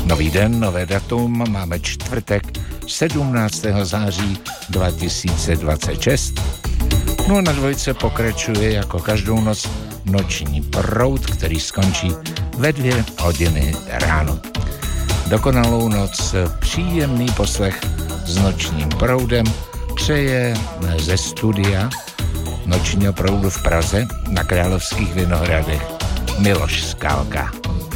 Nový den, nové datum, máme čtvrtek 17. září 2026. No a na dvojce pokračuje jako každou noc noční proud, který skončí ve 2 hodiny ráno. Dokonalou noc, příjemný poslech s nočním proudem přeje ze studia nočního proudu v Praze na Královských Vinohradech Miloš Skálka.